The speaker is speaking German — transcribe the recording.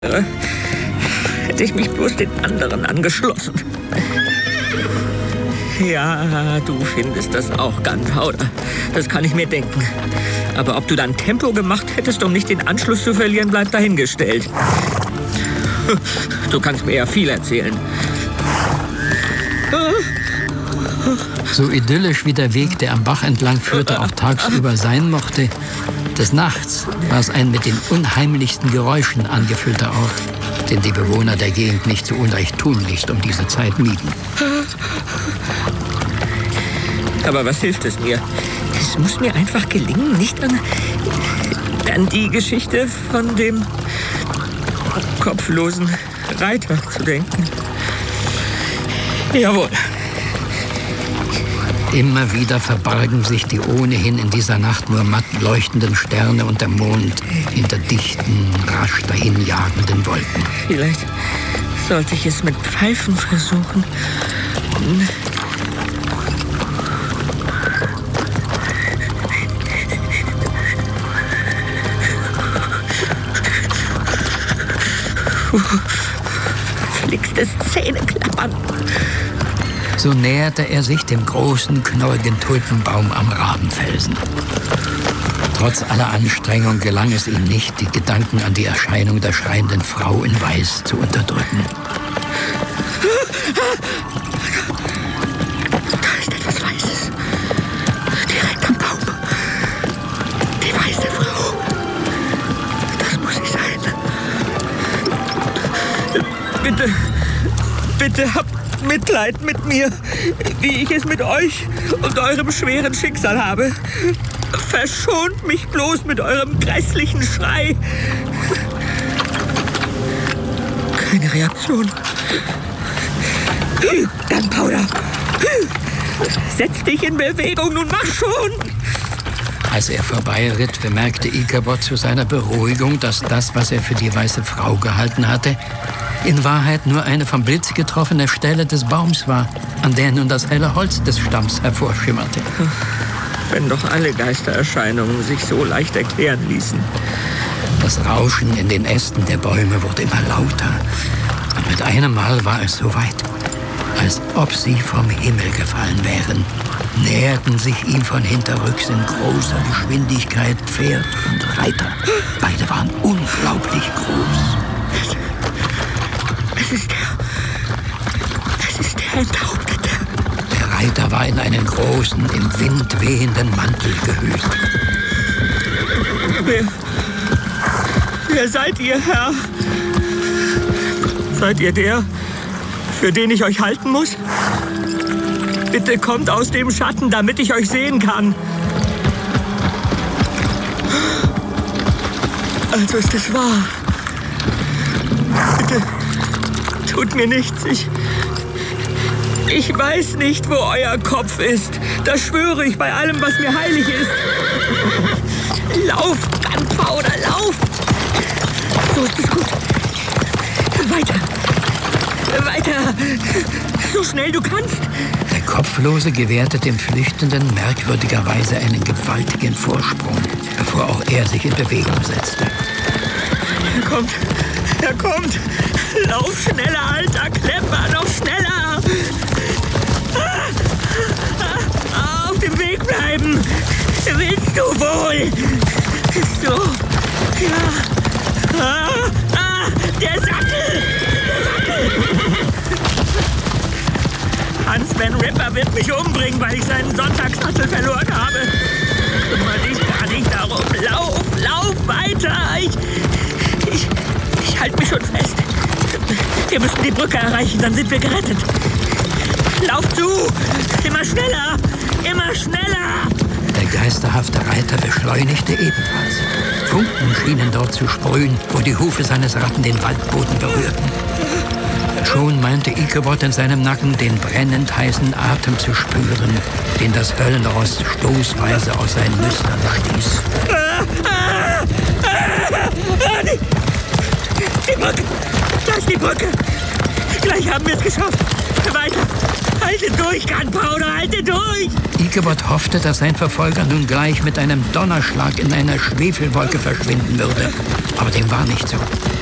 Hätte ich mich bloß den anderen angeschlossen. Ja, du findest das auch, Gunpowder. Das kann ich mir denken. Aber ob du dann Tempo gemacht hättest, um nicht den Anschluss zu verlieren, bleibt dahingestellt. Du kannst mir ja viel erzählen. So idyllisch wie der Weg, der am Bach entlang führte, auch tagsüber sein mochte, des Nachts war es ein mit den unheimlichsten Geräuschen angefüllter Ort, den die Bewohner der Gegend nicht zu Unrecht tunlichst um diese Zeit mieden. Aber was hilft es mir? Es muss mir einfach gelingen, nicht an die Geschichte von dem kopflosen Reiter zu denken. Jawohl. Immer wieder verbargen sich die ohnehin in dieser Nacht nur matt leuchtenden Sterne und der Mond hinter dichten, rasch dahinjagenden Wolken. Vielleicht sollte ich es mit Pfeifen versuchen. Flickstes Zähneklappern. So näherte er sich dem großen, knorrigen Tulpenbaum am Rabenfelsen. Trotz aller Anstrengung gelang es ihm nicht, die Gedanken an die Erscheinung der schreienden Frau in Weiß zu unterdrücken. Da ist etwas Weißes. Direkt am Baum. Die weiße Frau. Das muss sie sein. Bitte habt Mitleid mit mir, wie ich es mit euch und eurem schweren Schicksal habe. Verschont mich bloß mit eurem grässlichen Schrei. Keine Reaktion. Gunpowder. Setz dich in Bewegung, nun mach schon. Als er vorbeiritt, bemerkte Ichabod zu seiner Beruhigung, dass das, was er für die weiße Frau gehalten hatte, in Wahrheit nur eine vom Blitz getroffene Stelle des Baums war, an der nun das helle Holz des Stamms hervorschimmerte. Wenn doch alle Geistererscheinungen sich so leicht erklären ließen. Das Rauschen in den Ästen der Bäume wurde immer lauter. Und mit einem Mal war es so weit, als ob sie vom Himmel gefallen wären. Näherten sich ihm von hinterrücks in großer Geschwindigkeit Pferd und Reiter. Beide waren unglaublich groß. Es ist der Enthauptete. Der Reiter war in einen großen, im Wind wehenden Mantel gehüllt. Wer seid ihr, Herr? Seid ihr der, für den ich euch halten muss? Bitte kommt aus dem Schatten, damit ich euch sehen kann. Also ist es wahr. Bitte, tut mir nichts. Ich weiß nicht, wo euer Kopf ist. Das schwöre ich bei allem, was mir heilig ist. Lauf, Gunpowder, lauf! So ist es gut. Weiter. Weiter. So schnell du kannst. Der Kopflose gewährte dem Flüchtenden merkwürdigerweise einen gewaltigen Vorsprung, bevor auch er sich in Bewegung setzte. Er kommt. Lauf schneller, alter Klepper, noch schneller. Auf dem Weg bleiben. Willst du wohl? So. Ja. Der Sattel. Hans Van Ripper wird mich umbringen, weil ich seinen Sonntagssattel verloren habe. Kümmere dich gar nicht darum. Lauf weiter. Ich halte mich schon fest. Wir müssen die Brücke erreichen, dann sind wir gerettet. Lauf zu! Immer schneller! Immer schneller! Der geisterhafte Reiter beschleunigte ebenfalls. Funken schienen dort zu sprühen, wo die Hufe seines Ratten den Waldboden berührten. Schon meinte Ichabod in seinem Nacken den brennend heißen Atem zu spüren, den das Höllenross stoßweise aus seinen Nüstern stieß. Die Brücke! Da ist die Brücke! Gleich haben wir es geschafft! Weiter! Halte durch, Gunpowder! Halte durch! Ichabod hoffte, dass sein Verfolger nun gleich mit einem Donnerschlag in einer Schwefelwolke verschwinden würde. Aber dem war nicht so.